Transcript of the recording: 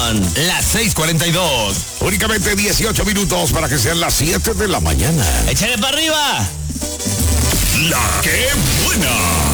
Son las 6:42. Únicamente 18 minutos para que sean las 7 de la mañana. ¡Échale para arriba! La que buena.